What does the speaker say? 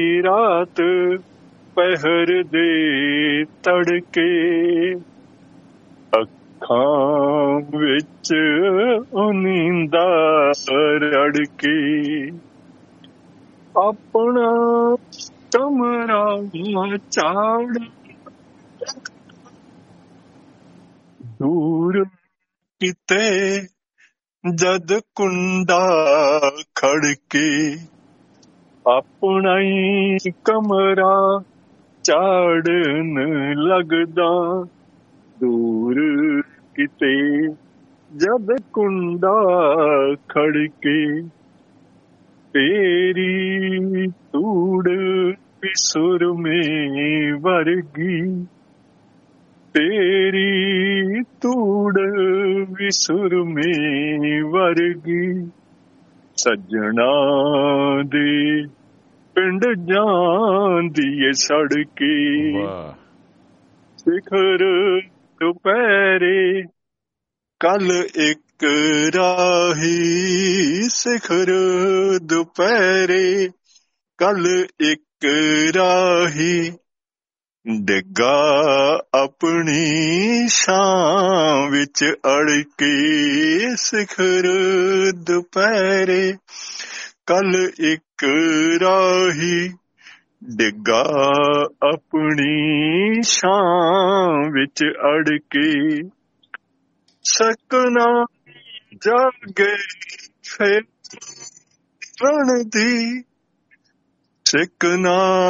ਰਾਤ ਪਹਿਰ ਦੇ ਤੜਕੇ ਅੱਖਾਂ ਵਿੱਚ ਨੀਂਦਾ ਰੜਕੇ ਆਪਣਾ ਕਮਰਾ ਝਾੜ ਦੂਰ ਕਿਤੇ ਜਦ ਕੁੰਡਾ ਖੜਕੇ ਆਪਣਾ ਹੀ ਕਮਰਾ ਝਾੜਨ ਲੱਗਦਾ ਦੂਰ ਕਿਤੇ ਜਦ ਕੁੰਡਾ ਖੜਕੇ ਤੇਰੀ ਧੂੜ ਵੀ ਸੁਰਮੇ ਵਰਗੀ ਤੇਰੀ ਧੂੜ ਵੀ ਸੁਰਮੇ ਵਰਗੀ ਸੱਜਣਾ ਦੇ ਪਿੰਡ ਜਾਂਦੀ ਏ ਸੜਕੇ ਸਿਖਰ ਦੁਪਹਿਰੇ ਕੱਲ ਇੱਕ ਰਾਹੀ ਸਿਖਰ ਦੁਪਹਿਰੇ ਕੱਲ ਇੱਕ ਰਾਹੀ ਡਿੱਗਾ ਆਪਣੀ ਛਾਂ ਵਿੱਚ ਅੜ ਕੇ ਸਿਖਰ ਦੁਪਹਿਰੇ ਕੱਲ ਇੱਕ ਰਾਹੀ ਡਿੱਗਾ ਆਪਣੀ ਛਾਂ ਵਿੱਚ ਅੜ ਕੇ ਸਕਣਾ ਜਾਗੇ ਫੇਰ ਰਣ ਦੀ ਸਿੱਕਣਾ